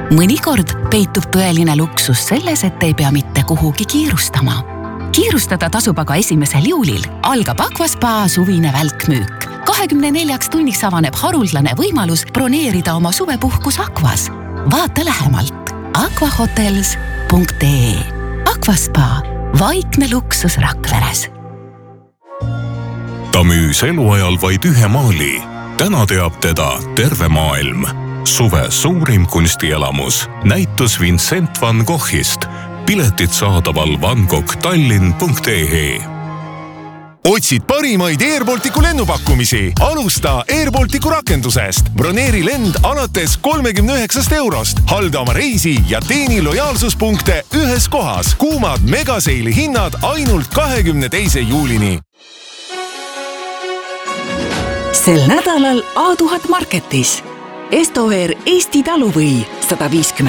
Mõnikord peitub tõeline luksus selles, et ei pea mitte kuhugi kiirustama. Kiirustada tasub aga 1. juulil. Algab Aquaspa suvine välkmüük. 24 tunniks avaneb haruldane võimalus broneerida oma suvepuhkus Aquas. Vaata lähemalt aquahotels.ee. Aquaspa, vaikne luksus Rakveres. Ta müüs eluajal vaid ühe maali. Täna teab teda terve maailm. Suve suurim kunstielamus. Näitus Vincent van Goghist. Piletid saadaval vangoghtallinn.ee. Otsid parimaid Air Balticu lennupakkumisi? Alusta Air Balticu rakendusest. Broneeri lend alates 39 €. Halda oma reisi ja teeni lojaalsuspunkte ühes kohas. Kuumad megaseili hinnad ainult 22. juulini. Sel nädalal A1000 Marketis. Estover Eesti taluvõi 150